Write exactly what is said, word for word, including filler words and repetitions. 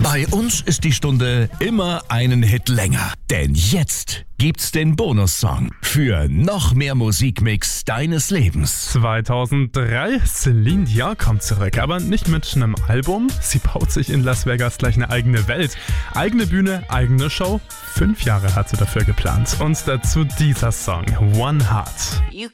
Bei uns ist die Stunde immer einen Hit länger. Denn jetzt gibt's den Bonussong für noch mehr Musikmix deines Lebens. zweitausenddrei, Celine Dion kommt zurück, aber nicht mit einem Album. Sie baut sich in Las Vegas gleich eine eigene Welt. Eigene Bühne, eigene Show. Fünf Jahre hat sie dafür geplant. Und dazu dieser Song, One Heart. You